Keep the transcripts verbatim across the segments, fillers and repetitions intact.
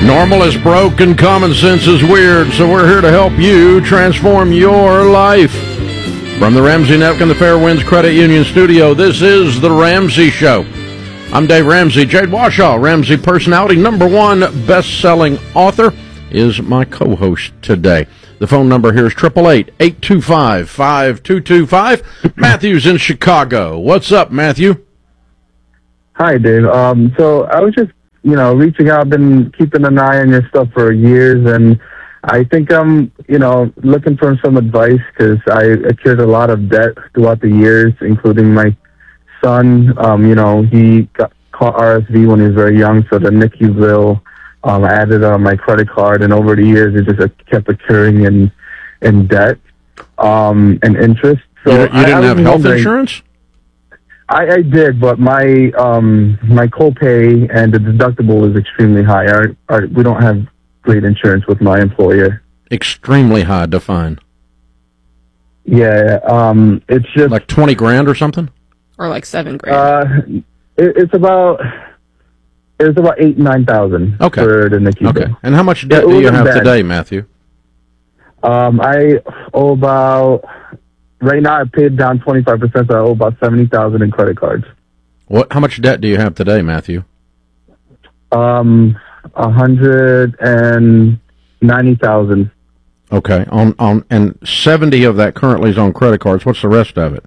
Normal is broke and common sense is weird, so we're here to help you transform your life. From the Ramsey Nepkin, the Fairwinds Credit Union studio, this is The Ramsey Show. I'm Dave Ramsey. Jade Washaw, Ramsey personality, number one best-selling author, is my co-host today. The phone number here is eight eight eight, eight two five, five two two five. Matthew's in Chicago. What's up, Matthew? Hi, Dave. Um, so I was just, you know, reaching out. I've been keeping an eye on your stuff for years, and I think I'm, you know, looking for some advice because I accrued a lot of debt throughout the years, including my son. Um, you know, he got caught R S V when he was very young, so the N I C U bill um, added on my credit card, and over the years it just kept accruing in in debt um, and interest. So you, you didn't I, I have health wondering, insurance? I, I did, but my um, my copay and the deductible is extremely high. Our, our, we don't have great insurance with my employer. Extremely high, define. Yeah, um, it's just like twenty grand or something, or like seven grand. Uh, it, it's about it's about eight nine thousand. Okay. For the N I C U Okay. bill. And how much debt Yeah, do you have bad. today, Matthew? Um, I owe about right now. I paid down twenty five percent, so I owe about seventy thousand in credit cards. What? How much debt do you have today, Matthew? Um, a hundred and ninety thousand. Okay. On on and seventy of that currently is on credit cards. What's the rest of it?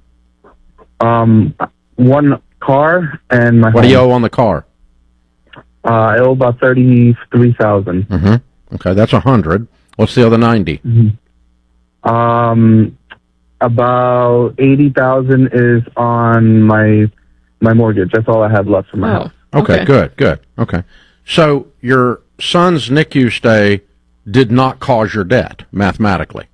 Um, one car and my. What home. do you owe on the car? Uh, I owe about thirty three thousand. Mm-hmm. Okay, that's a hundred. What's the other ninety? Mm-hmm. Um, about eighty thousand is on my my mortgage. That's all I have left for my Oh, house. Okay, okay. good, good. Okay. So your son's N I C U stay did not cause your debt mathematically.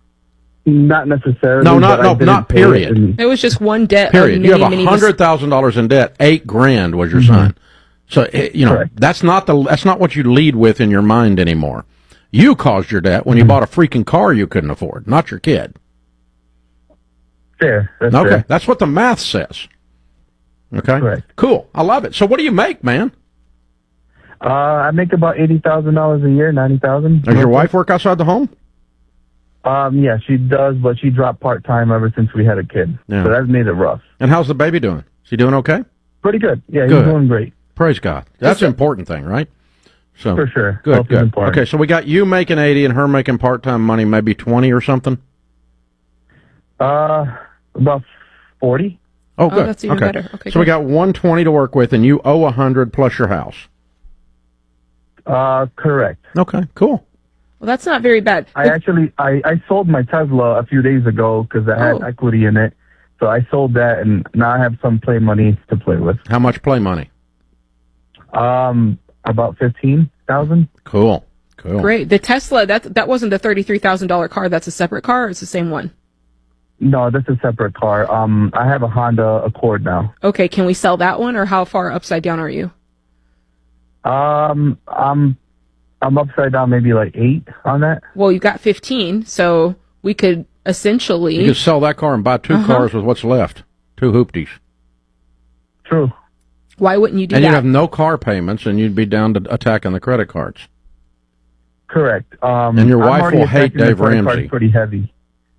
Not necessarily. No, not but I no, didn't not pay it period. and- It was just one debt. Period. Of You many, have many a hundred thousand dollars in debt. Eight grand was your Mhm. son. So eh, you know Correct. that's not the that's not what you lead with in your mind anymore. You caused your debt when you Mhm. bought a freaking car you couldn't afford, not your kid. Fair. That's Okay, fair. that's what the math says. Okay, Correct. cool. I love it. So what do you make, man? Uh, I make about eighty thousand dollars a year, ninety thousand. Does your wife work outside the home? Um, yeah, she does, but she dropped part time ever since we had a kid. Yeah. So that's made it rough. And how's the baby doing? Is he doing okay? Pretty good. Yeah, Good. he's doing great. Praise God. That's an important thing, right? So For sure. Good, Health is good. important. Okay, so we got you making eighty and her making part-time money, maybe twenty or something? Uh, about forty. Oh, good. that's even okay. better. Okay, so we good. got one twenty to work with, and you owe one hundred plus your house. Uh, correct. Okay, cool. Well, that's not very bad. I actually I, I sold my Tesla a few days ago because I had Oh. equity in it. So I sold that, and now I have some play money to play with. How much play money? Um, about fifteen thousand. Cool, cool. Great. The Tesla, that that wasn't the thirty-three thousand dollars car. That's a separate car, or it's the same one? No, that's a separate car. Um, I have a Honda Accord now. Okay, can we sell that one, or how far upside down are you? Um, I'm I'm upside down, maybe like eight on that. Well, you got fifteen, so we could essentially... You could sell that car and buy two Uh-huh. cars with what's left. Two hoopties. True. Why wouldn't you do And that? you'd have no car payments, and you'd be down to attacking the credit cards. Correct. Um, And your I'm wife already will hate attacking the Dave credit card Ramsey. Pretty heavy.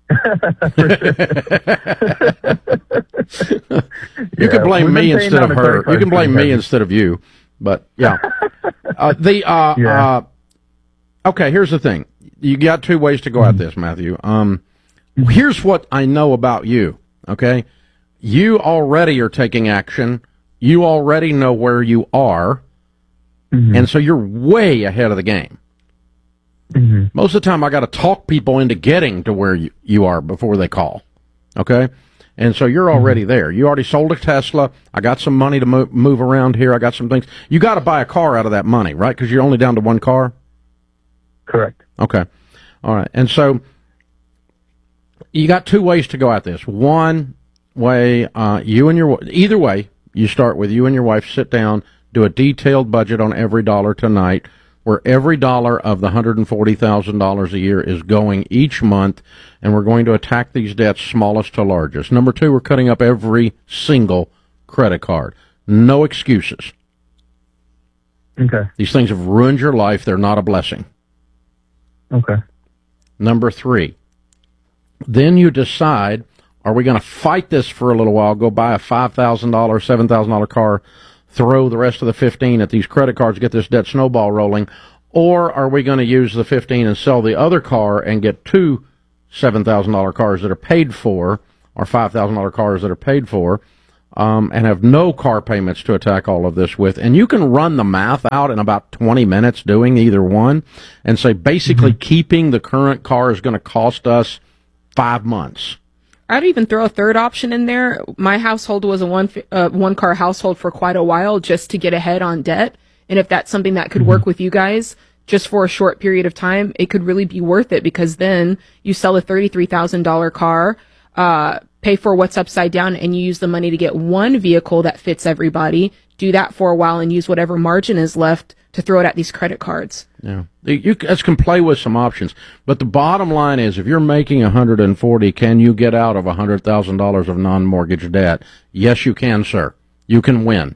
You Yeah, can blame we've me been paying instead down of the her. credit You cards can blame pretty me heavy. instead of you. But yeah, uh, the uh, Yeah. uh, okay. Here's the thing. You got two ways to go at this, Matthew. Um, here's what I know about you. Okay, you already are taking action. You already know where you are, Mhm. and so you're way ahead of the game. Mhm. Most of the time, I got to talk people into getting to where you, you are before they call. Okay? And so you're already there. You already sold a Tesla. I got some money to move, move around here. I got some things. You got to buy a car out of that money, right? Because you're only down to one car? Correct. Okay. All right. And so you got two ways to go at this. One way, uh, you and your, either way, you start with you and your wife sit down, do a detailed budget on every dollar tonight, where every dollar of the one hundred forty thousand dollars a year is going each month, and we're going to attack these debts smallest to largest. Number two, we're cutting up every single credit card. No excuses. Okay. These things have ruined your life. They're not a blessing. Okay. Number three, then you decide, are we going to fight this for a little while, go buy a five thousand dollars, seven thousand dollars car, throw the rest of the fifteen at these credit cards, get this debt snowball rolling, or are we going to use the fifteen and sell the other car and get two seven thousand dollars cars that are paid for, or five thousand dollars cars that are paid for, um, and have no car payments to attack all of this with? And you can run the math out in about twenty minutes doing either one and say basically mm-hmm. keeping the current car is going to cost us five months. I'd even throw a third option in there. My household was a one uh, one car household for quite a while just to get ahead on debt. And if that's something that could mm-hmm. work with you guys just for a short period of time, it could really be worth it, because then you sell a thirty-three thousand dollars car, uh, pay for what's upside down, and you use the money to get one vehicle that fits everybody, do that for a while, and use whatever margin is left to throw it at these credit cards. Yeah, you guys can play with some options, but the bottom line is, if you're making one hundred forty, can you get out of one hundred thousand dollars of non-mortgage debt? Yes, you can, sir. You can win.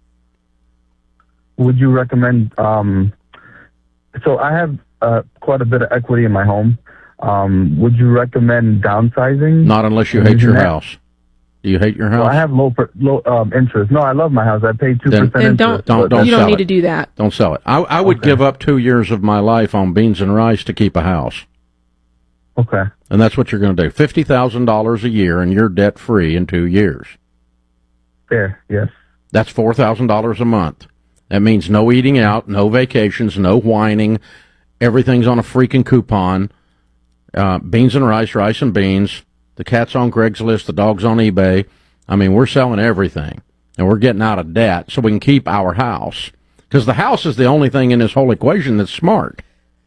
Would you recommend, um, so I have uh, quite a bit of equity in my home. Um, would you recommend downsizing? Not unless you hate your house. Do you hate your house? Well, I have low per, low um, interest. No, I love my house. I pay two percent interest. Don't, don't, don't you don't sell need it. to do that. Don't sell it. I, I would okay. give up two years of my life on beans and rice to keep a house. Okay. And that's what you're going to do. fifty thousand dollars a year, and you're debt-free in two years. Fair, yes. That's four thousand dollars a month. That means no eating out, no vacations, no whining. Everything's on a freaking coupon. Uh, beans and rice, rice and beans. The cat's on Craigslist, the dog's on eBay. I mean, we're selling everything, and we're getting out of debt so we can keep our house. Because the house is the only thing in this whole equation that's smart.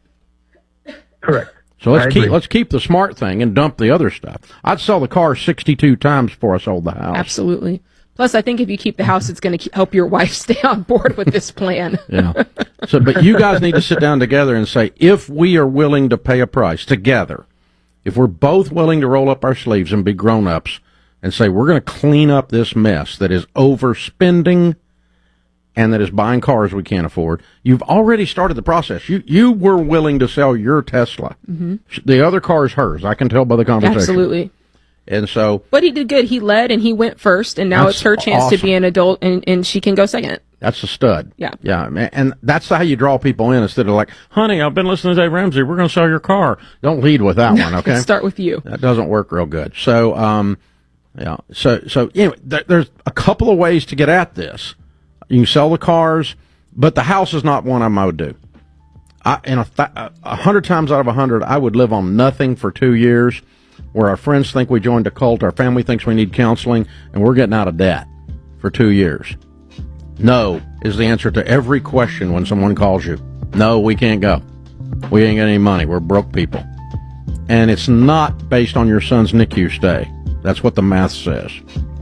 Correct. So let's I keep agree. let's keep the smart thing and dump the other stuff. I'd sell the car sixty-two times before I sold the house. Absolutely. Plus, I think if you keep the house, it's going to help your wife stay on board with this plan. Yeah. So, but you guys need to sit down together and say, if we are willing to pay a price together, if we're both willing to roll up our sleeves and be grown-ups and say, we're going to clean up this mess that is overspending and that is buying cars we can't afford, you've already started the process. You you were willing to sell your Tesla. Mm-hmm. The other car is hers. I can tell by the conversation. Absolutely. And so, but he did good. He led and he went first, and now it's her chance awesome. to be an adult, and, and she can go second. That's a stud. Yeah. Yeah. And that's how you draw people in, instead of like, honey, I've been listening to Dave Ramsey. We're going to sell your car. Don't lead with that one, okay? Start with you. That doesn't work real good. So, um, yeah. So, so anyway, th- there's a couple of ways to get at this. You can sell the cars, but the house is not one of them I would do. I, and a, th- a hundred times out of a hundred, I would live on nothing for two years. Where our friends think we joined a cult, our family thinks we need counseling, and we're getting out of debt for two years. No is the answer to every question when someone calls you. No, we can't go. We ain't got any money. We're broke people. And it's not based on your son's N I C U stay. That's what the math says.